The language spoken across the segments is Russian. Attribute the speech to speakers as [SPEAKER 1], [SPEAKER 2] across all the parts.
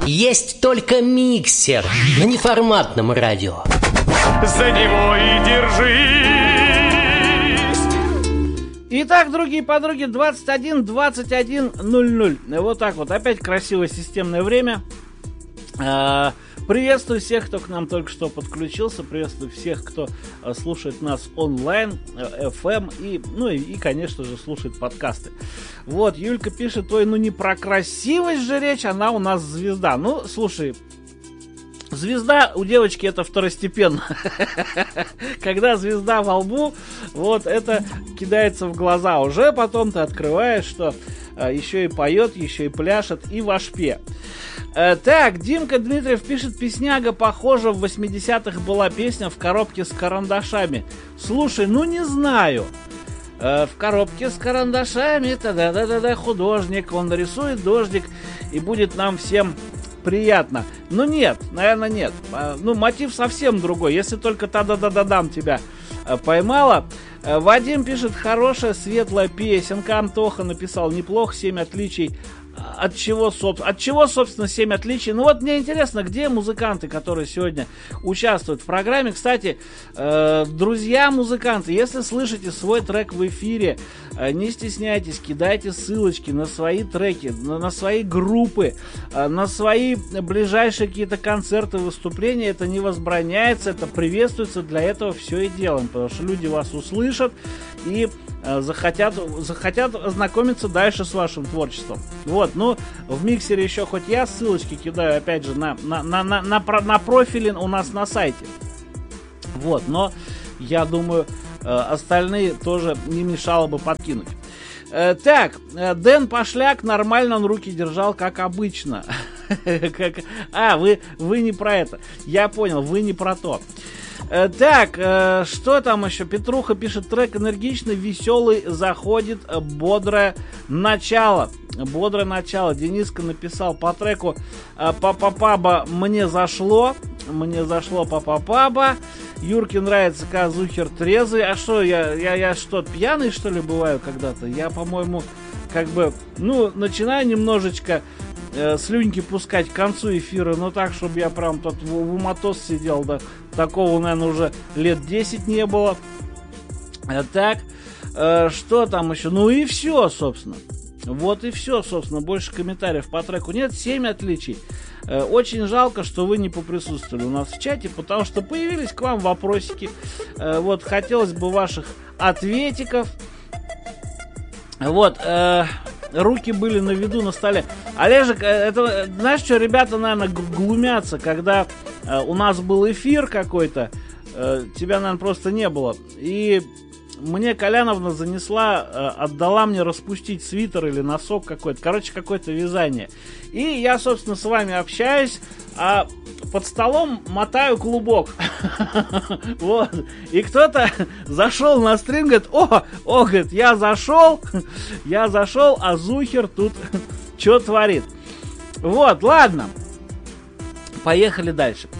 [SPEAKER 1] Есть только миксер на неформатном радио.
[SPEAKER 2] За него и держись.
[SPEAKER 3] Итак, другие подруги, 21:00. Вот так вот. Опять красивое системное время. Приветствую всех, кто к нам только что подключился. Приветствую всех, кто слушает нас онлайн, FM и, конечно же, слушает подкасты. Вот, Юлька пишет: ой, ну не про красивость же речь, она у нас звезда. Ну, слушай, звезда у девочки это второстепенно. Когда звезда во лбу, вот это кидается в глаза. Уже потом ты открываешь, что еще и поет, еще и пляшет, и в ашпе. Так, Димка Дмитриев пишет: песняга, похоже, в 80-х была песня в коробке с карандашами. Слушай, ну не знаю. В коробке с карандашами, да-да-да-да, художник, он нарисует дождик, и будет нам всем приятно. Ну нет, наверное, нет. Ну, мотив совсем другой. Если только та-да-да-да-дам тебя поймала. Вадим пишет: хорошая, светлая песенка. Антоха написал: неплохо, 7 отличий. От чего, собственно, 7 отличий? Ну вот мне интересно, где музыканты, которые сегодня участвуют в программе. Кстати, друзья музыканты, если слышите свой трек в эфире, не стесняйтесь, кидайте ссылочки на свои треки, на свои группы, на свои ближайшие какие-то концерты, выступления. Это не возбраняется, это приветствуется, для этого все и делаем, потому что люди вас услышат и захотят ознакомиться дальше с вашим творчеством. Вот, ну, в миксере еще хоть я ссылочки кидаю, опять же, на профили у нас на сайте. Вот, но я думаю, остальные тоже не мешало бы подкинуть. Так, Дэн Пошляк нормально он руки держал, как обычно. Вы не про это. Я понял, вы не про то. Так, что там еще? Петруха пишет: трек энергичный, веселый, заходит, бодрое начало. Бодрое начало. Дениска написал по треку: папа-паба, мне зашло. Мне зашло папа-паба. Юрке нравится, когда Зухер трезвый. А что, я что, пьяный, что ли, бываю когда-то? Я, по-моему, начинаю немножечко слюньки пускать к концу эфира, но так, чтобы я прям тут в уматос сидел, да, такого, наверное, уже лет 10 не было. Так, что там еще? Ну и все, собственно. Вот и все, собственно. Больше комментариев по треку нет. 7 отличий. Очень жалко, что вы не поприсутствовали у нас в чате, потому что появились к вам вопросики. Вот, хотелось бы ваших ответиков. Вот, руки были на виду на столе. Олежек, это, знаешь что, ребята, наверное, глумятся, когда у нас был эфир какой-то, тебя, наверное, просто не было. И мне Коляновна занесла, отдала мне распустить свитер или носок какой-то. Короче, какое-то вязание. И я, собственно, с вами общаюсь, а под столом мотаю клубок. Вот. И кто-то зашел на стрим, говорит: говорит, я зашел, а Зухер тут что творит. Вот, ладно. Поехали дальше.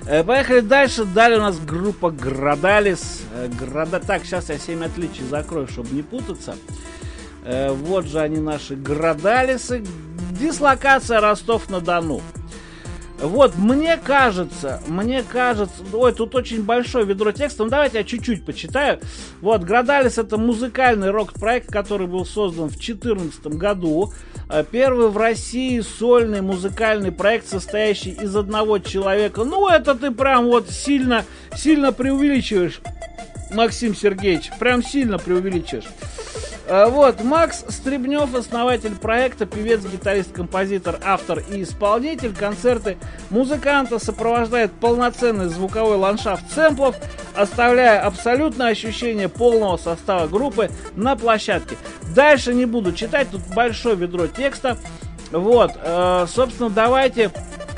[SPEAKER 3] Далее у нас группа Градалис. Так, сейчас я 7 отличий закрою, чтобы не путаться. Вот же они, наши Градалисы. Дислокация Ростов-на-Дону. Вот, мне кажется, ой, тут очень большое ведро текста, ну давайте я чуть-чуть почитаю. Вот, Градалис — это музыкальный рок-проект, который был создан в 2014 году. Первый в России сольный музыкальный проект, состоящий из одного человека. Ну, это ты прям вот сильно преувеличиваешь, Максим Сергеевич, прям сильно преувеличиваешь. Вот, Макс Стребнев, основатель проекта, певец, гитарист, композитор, автор и исполнитель. Концерты музыканта сопровождает полноценный звуковой ландшафт сэмплов, оставляя абсолютное ощущение полного состава группы на площадке. Дальше не буду читать, тут большое ведро текста. Вот, собственно, давайте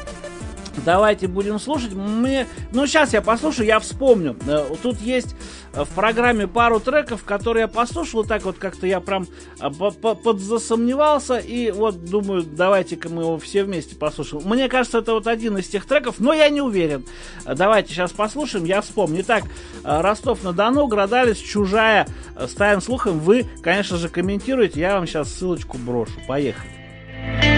[SPEAKER 3] будем слушать. Сейчас я послушаю, я вспомню. Тут есть в программе пару треков, которые я послушал, так вот как-то я прям подзасомневался, и вот думаю, давайте-ка мы его все вместе послушаем. Мне кажется, это вот один из тех треков, но я не уверен. Давайте сейчас послушаем, я вспомню. Итак, Ростов-на-Дону, Градалис, Чужая, ставим слухом. Вы, конечно же, комментируете, я вам сейчас ссылочку брошу. Поехали.